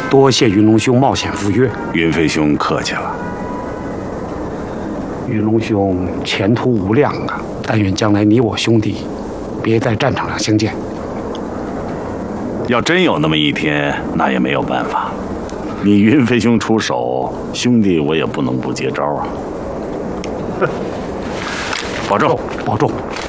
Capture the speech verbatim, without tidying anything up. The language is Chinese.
多谢云龙兄冒险赴约。 云飞兄客气了。 云龙兄前途无量啊！但愿将来你我兄弟，别在战场上相见。 要真有那么一天，那也没有办法。你云飞兄出手，兄弟我也不能不接招啊。保重， 保重。